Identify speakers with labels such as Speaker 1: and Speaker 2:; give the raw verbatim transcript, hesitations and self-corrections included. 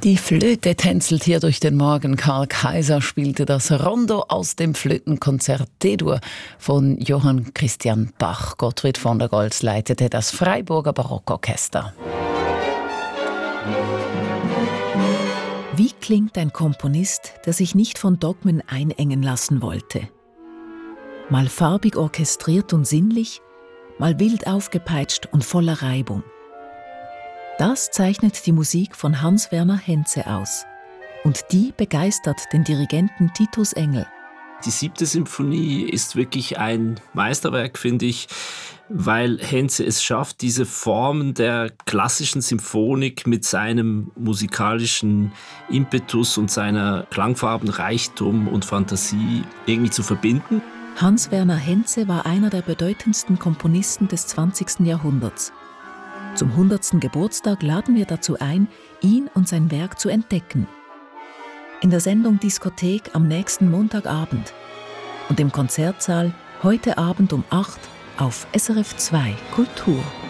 Speaker 1: Die Flöte tänzelt hier durch den Morgen. Karl Kaiser spielte das Rondo aus dem Flötenkonzert D-Dur von Johann Christian Bach. Gottfried von der Goltz leitete das Freiburger Barockorchester.
Speaker 2: Wie klingt ein Komponist, der sich nicht von Dogmen einengen lassen wollte? Mal farbig orchestriert und sinnlich, mal wild aufgepeitscht und voller Reibung. Das zeichnet die Musik von Hans-Werner Henze aus. Und die begeistert den Dirigenten Titus Engel.
Speaker 3: Die siebte Symphonie ist wirklich ein Meisterwerk, finde ich, weil Henze es schafft, diese Formen der klassischen Symphonik mit seinem musikalischen Impetus und seiner Klangfarbenreichtum und Fantasie irgendwie zu verbinden.
Speaker 2: Hans-Werner Henze war einer der bedeutendsten Komponisten des zwanzigsten Jahrhunderts. Zum hundertsten Geburtstag laden wir dazu ein, ihn und sein Werk zu entdecken. In der Sendung Diskothek am nächsten Montagabend und im Konzertsaal heute Abend um acht auf S R F zwei Kultur.